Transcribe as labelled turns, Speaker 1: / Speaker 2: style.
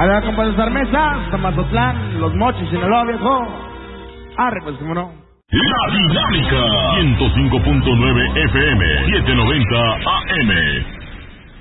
Speaker 1: A la compa de Mesa, Mazatlán, Los Mochis, Sinaloa, viejo. Arre, pues, cómo no.
Speaker 2: La Dinámica 105.9 FM 790 AM